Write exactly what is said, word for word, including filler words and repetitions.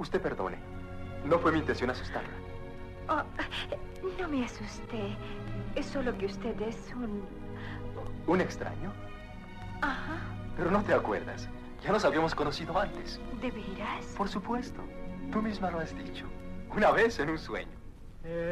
Usted perdone. No fue mi intención asustarla. Oh, no me asusté. Es solo que usted es un... ¿Un extraño? Ajá. Pero no te acuerdas. Ya nos habíamos conocido antes. ¿De veras? Por supuesto. Tú misma lo has dicho. Una vez en un sueño.